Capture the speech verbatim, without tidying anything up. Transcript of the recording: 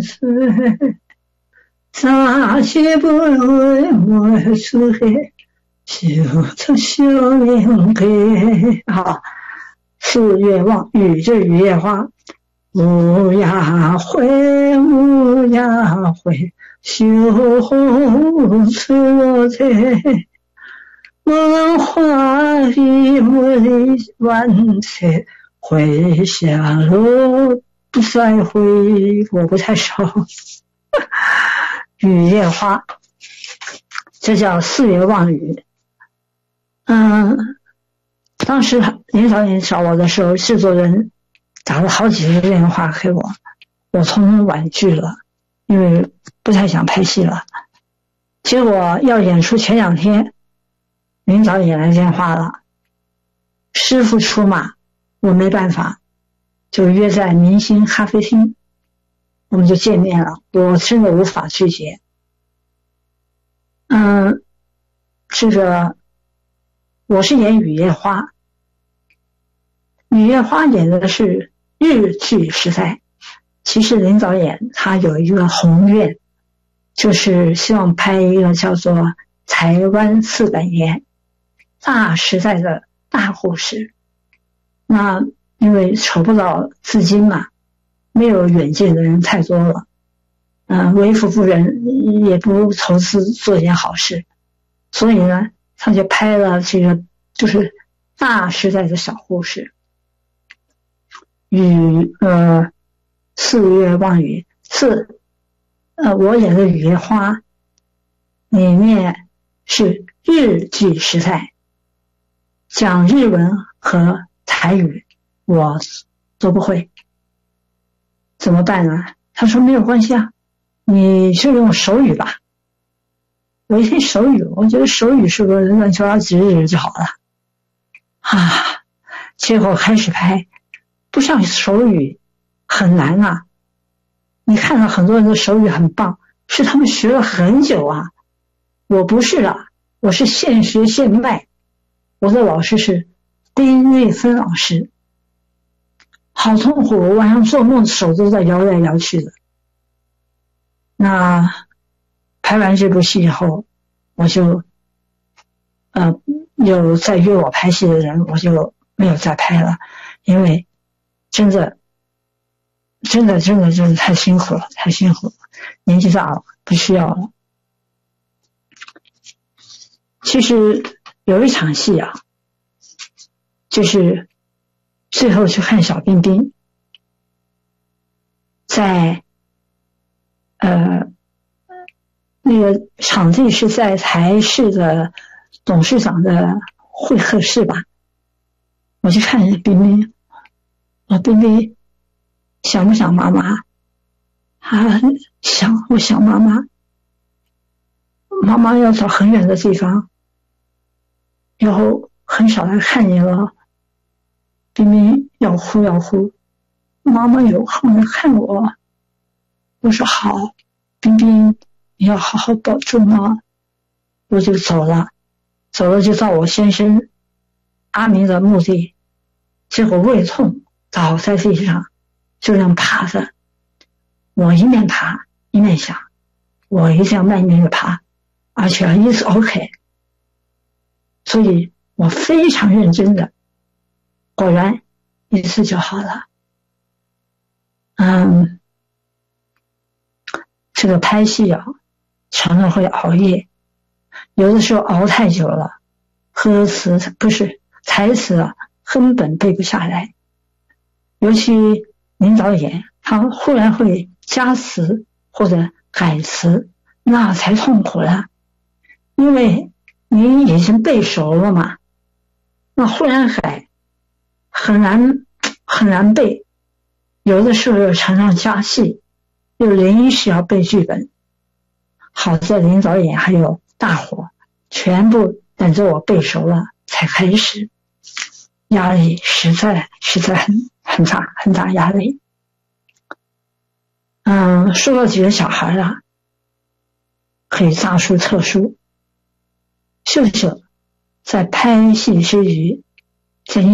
杂些不为我出黑，修成修灵给。好，四月望，雨就是雨夜花。乌鸦会，乌鸦会，绣红翠罗翠。问花一为万岁，回下落不再回。我不太熟。雨夜花，这叫四月望雨。嗯，当时林导演找我的时候，制作人打了好几个电话给我，我从中婉拒了，因为不太想拍戏了。结果要演出前两天，林导演来电话了，师傅出马，我没办法，就约在明星咖啡厅，我们就见面了。我真的无法拒绝。嗯，这个我是演雨夜花，雨夜花演的是日剧时代。其实林导演他有一个宏愿，就是希望拍一个叫做台湾四百年大时代的大故事。那因为筹不到资金嘛，没有远见的人太多了，嗯，为富不仁，也不投资做一件好事，所以呢，他就拍了这个就是大时代的小故事。雨呃，四月望雨，四呃，我演的雨夜花里面是日剧时代，讲日文和台语我都不会，怎么办呢？他说没有关系啊，你就用手语吧。我一听手语，我觉得手语是个乱七八糟几日就好了啊。结果开始拍，不像手语很难啊。你看到很多人的手语很棒，是他们学了很久啊。我不是啊，我是现学现卖。我的老师是丁瑞芬老师，好痛苦，我晚上做梦手都在摇来摇去的。那拍完这部戏以后，我就呃有再约我拍戏的人，我就没有再拍了，因为真的真的真的真的太辛苦了，太辛苦了，年纪大了，不需要了。其实有一场戏啊，就是最后去看小冰冰，在呃那个场地是在台视的董事长的会客室吧，我去看冰冰，我冰冰想不想妈妈？啊，想，我想妈妈。妈妈要找很远的地方，然后很少来看你了。冰冰要哭要哭，妈妈有空来看我。我说好，冰冰你要好好保重啊。我就走了，走了就到我先生阿明的墓地，结果胃痛倒在地上，就这样爬着。我一面爬一面想，我一定要慢慢的爬，而且一直 OK。所以我非常认真的，果然一次就好了。嗯，这个拍戏啊，常常会熬夜，有的时候熬太久了，歌词不是台词啊，根本背不下来。尤其林导演，他忽然会加词或者改词，那才痛苦了，因为你已经背熟了嘛，那忽然改很难很难背。有的时候又常常加戏，又临时要背剧本。好在林导演还有大伙全部等着我背熟了才开始，压力实在实在很很大很大压力。嗯，说到几个小孩啊，可以大书特书。秀秀在拍戏之余，在